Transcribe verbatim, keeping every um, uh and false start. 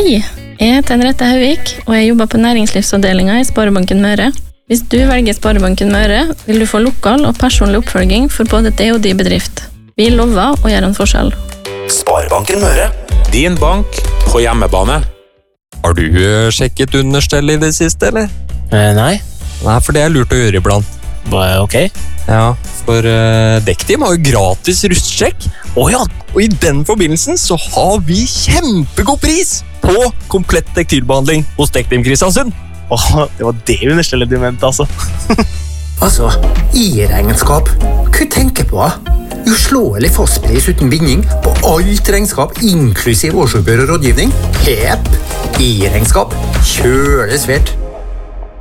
Hei, jeg heter Henriette Hauvik, og jeg jobber på næringslivsavdelingen i Sparebanken Møre. Hvis du velger Sparebanken Møre, vil du få lokal og personlig oppfølging for både det og de bedrift. Vi lover å gjøre en forskjell. Sparebanken Møre. Din bank på hjemmebane. Har du uh, sjekket understell i det siste, eller? Eh, nei. Nei, for det er lurt å gjøre iblant. Ba- Ok. Ja, for uh, Dektim har jo gratis rustsjekk. Åja, Og i den forbindelsen så har vi kjempegod pris på komplett tektilbehandling hos Dektim Kristiansund. Åh, det var det understellet du mente, altså. Altså, i-regnskap. Hva tenker på? Uslåelig fastpris uten binding på alt regnskap, inklusiv årsoppgjør og rådgivning. Hepp! I-regnskap. Kjøle svært.